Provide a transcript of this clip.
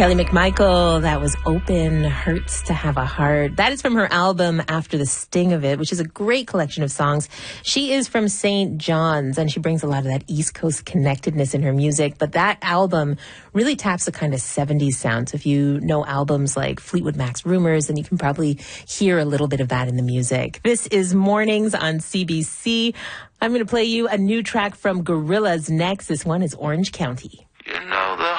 Kelly McMichael, that was Open Hurts to Have a Heart. That is from her album After the Sting of It, which is a great collection of songs. She is from St. John's, and she brings a lot of that East Coast connectedness in her music. But that album really taps the kind of 70s sound. So if you know albums like Fleetwood Mac's Rumors, then you can probably hear a little bit of that in the music. This is Mornings on CBC. I'm going to play you a new track from Gorillaz next. This one is Orange County.